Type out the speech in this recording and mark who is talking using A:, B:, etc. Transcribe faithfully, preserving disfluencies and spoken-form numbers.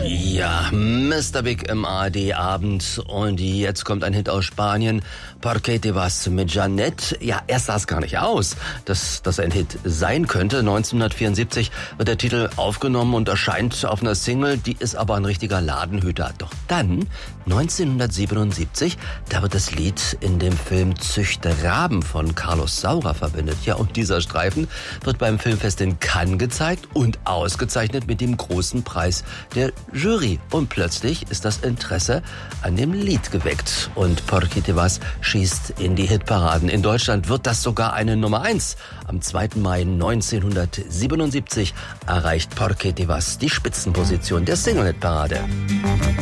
A: Ja, Mister Big im A R D-Abend und jetzt kommt ein Hit aus Spanien, Porque te vas mit Janet. Ja, erst sah es gar nicht aus, dass das ein Hit sein könnte. neunzehnhundertvierundsiebzig wird der Titel aufgenommen und erscheint auf einer Single, die ist aber ein richtiger Ladenhüter. Doch dann, neunzehnhundertsiebenundsiebzig, da wird das Lied in dem Film Züchte Raben von Carlos Saura verwendet. Ja, und dieser Streifen wird beim Filmfest in Cannes gezeigt und ausgezeichnet mit dem großen Preis der Jury. Und plötzlich ist das Interesse an dem Lied geweckt. Und Porque te vas schießt in die Hitparaden. In Deutschland wird das sogar eine Nummer eins. Am zweiten Mai neunzehnhundertsiebenundsiebzig erreicht Porque te vas die Spitzenposition der Single-Hitparade.